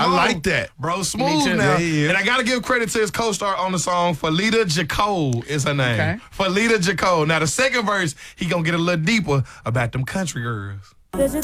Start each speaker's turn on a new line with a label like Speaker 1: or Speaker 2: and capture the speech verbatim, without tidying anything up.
Speaker 1: I like that.
Speaker 2: Bro, smooth now. Yeah, and I got to give credit to his co-star on the song. Felita Jacole is her name.
Speaker 3: Okay.
Speaker 2: Felita Jacole. Now, the second verse, he going to get a little deeper about them country girls.